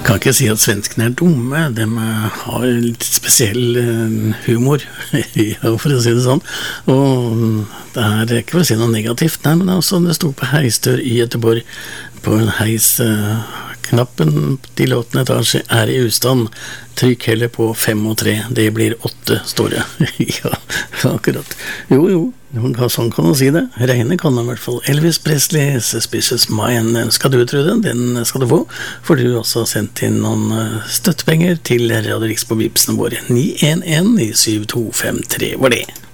Kan ikke si at svenskene dumme, de har litt spesiell humor, ja, for å si det sånn. Og det er ikke for å si noe negativt, nei, men altså, det stod på heisdør i Göteborg, på en heis, knappen til 8. etasje er i ustand. Trykk heller på 5 og 3, det blir 8, står det. Ja, akkurat. Jo, sånn kan man si det. Regne kan man i hvert fall. Elvis Presley, Suspicious Mind, skal du tro det? Den skal du få, for du også har sendt inn noen støttepenger til Radio Riks på Vipsene våre. 911 7253 var det.